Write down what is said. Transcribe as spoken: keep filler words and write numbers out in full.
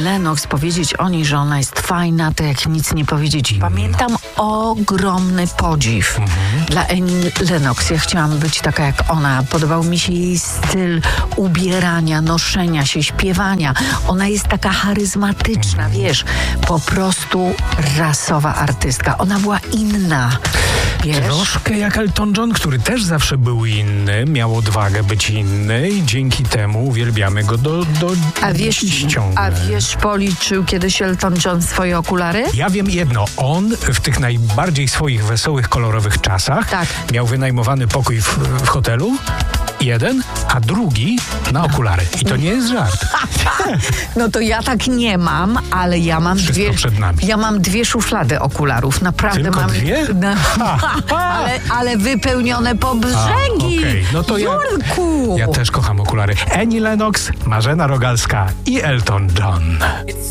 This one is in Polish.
Lennox, powiedzieć o niej, że ona jest fajna, to jak nic nie powiedzieć. Pamiętam ogromny podziw mhm. dla Annie Lennox. Ja chciałam być taka jak ona. Podobał mi się jej styl ubierania, noszenia się, śpiewania. Ona jest taka charyzmatyczna, wiesz, po prostu rasowa artystka. Ona była inna. Wiesz? Troszkę jak Elton John, który też zawsze był inny, miał odwagę być inny i dzięki temu uwielbiamy go do, do a wiesz, ciągle. A wiesz, policzył kiedyś Elton John swoje okulary? Ja wiem jedno, on w tych najbardziej swoich wesołych, kolorowych czasach tak. miał wynajmowany pokój w, w hotelu, jeden, a drugi na okulary. I to nie jest żart. No to ja tak nie mam, ale ja mam Wszystko dwie... przed nami. Ja mam dwie szuflady okularów. Naprawdę Tylko mam... dwie? No, ale, ale wypełnione po brzegi. Okay. No to ja, ja też kocham okulary. Annie Lennox, Marzena Rogalska i Elton John.